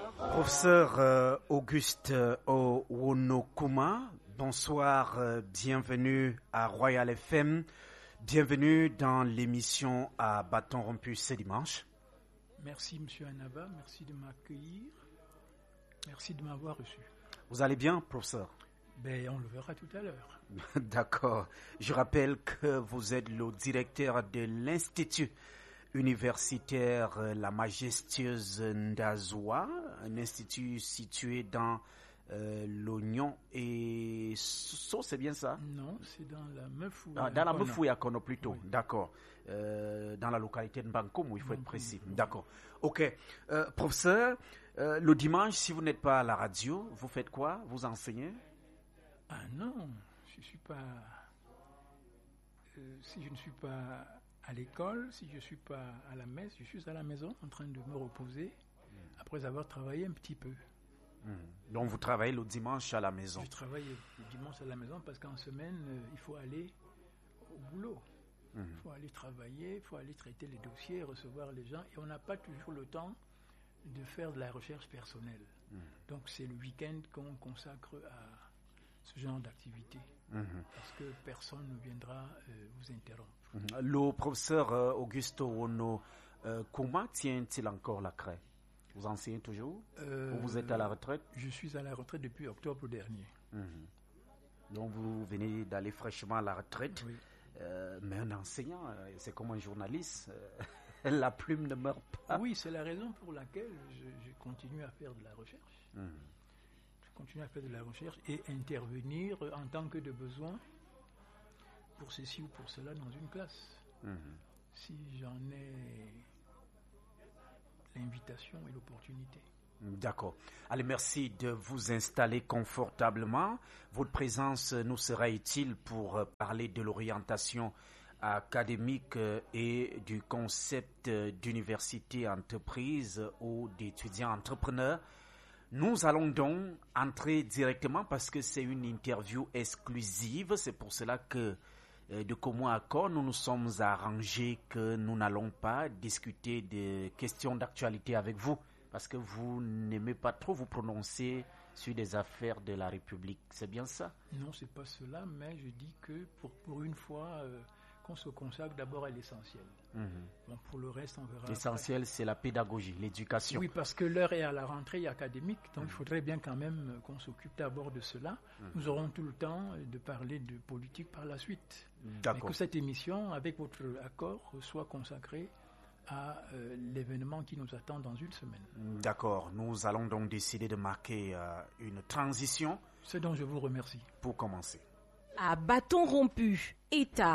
Professeur Auguste Onwonokuma, bonsoir, bienvenue à Royal FM, bienvenue dans l'émission à bâton rompu ce dimanche. Merci M. Anaba, merci de m'accueillir, merci de m'avoir reçu. Vous allez bien, professeur? On le verra tout à l'heure. D'accord. Je rappelle que vous êtes le directeur de l'Institut universitaire La Majestueuse Ndazoua, un institut situé dans l'Oignon et Sosso, c'est bien ça? Non, c'est dans la Meufou. Dans la Meufou à Kono plutôt, oui. D'accord. Dans la localité de Bankoum, il faut être précis. D'accord. Ok. Professeur, le dimanche, si vous n'êtes pas à la radio, vous faites quoi? Vous enseignez? Ah non, je suis pas. Si je ne suis pas à l'école, si je ne suis pas à la messe, je suis à la maison en train de me reposer après avoir travaillé un petit peu. Donc vous travaillez le dimanche à la maison? Je travaille le dimanche à la maison parce qu'en semaine, il faut aller au boulot. Il faut aller travailler, il faut aller traiter les dossiers, recevoir les gens et on n'a pas toujours le temps de faire de la recherche personnelle. Donc c'est le week-end qu'on consacre à ce genre d'activité parce que personne ne viendra vous interrompre. Le professeur Augusto Onwonokuma tient-il encore la craie? Vous enseignez toujours ou vous êtes à la retraite? Je suis à la retraite depuis octobre dernier. Donc vous venez d'aller fraîchement à la retraite. Oui. Mais un enseignant, c'est comme un journaliste. La plume ne meurt pas. Oui, c'est la raison pour laquelle je continue à faire de la recherche. Je continue à faire de la recherche et intervenir en tant que de besoin pour ceci ou pour cela dans une classe. Si j'en ai l'invitation et l'opportunité. D'accord. Allez, merci de vous installer confortablement. Votre présence nous sera utile pour parler de l'orientation académique et du concept d'université entreprise ou d'étudiants entrepreneurs. Nous allons donc entrer directement parce que c'est une interview exclusive. C'est pour cela que de commun accord, nous nous sommes arrangés que nous n'allons pas discuter de questions d'actualité avec vous parce que vous n'aimez pas trop vous prononcer sur des affaires de la République. C'est bien ça? Non, c'est pas cela, mais je dis que pour une fois, qu'on se consacre d'abord à l'essentiel. Bon, pour le reste, on verra. L'essentiel, c'est la pédagogie, l'éducation. Oui, parce que l'heure est à la rentrée académique, donc il faudrait bien quand même qu'on s'occupe d'abord de cela. Nous aurons tout le temps de parler de politique par la suite. D'accord. Mais que cette émission, avec votre accord, soit consacrée à l'événement qui nous attend dans une semaine. D'accord. Nous allons donc décider de marquer une transition. C'est dont je vous remercie. Pour commencer. À bâton rompu, État,